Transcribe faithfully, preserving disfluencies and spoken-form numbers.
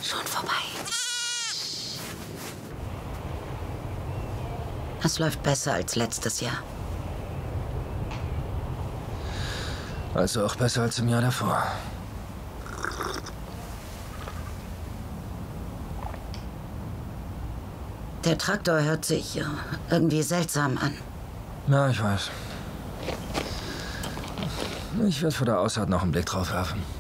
Schon vorbei. Es läuft besser als letztes Jahr. Also auch besser als im Jahr davor. Der Traktor hört sich irgendwie seltsam an. Ja, ich weiß. Ich werde vor der Ausfahrt noch einen Blick drauf werfen.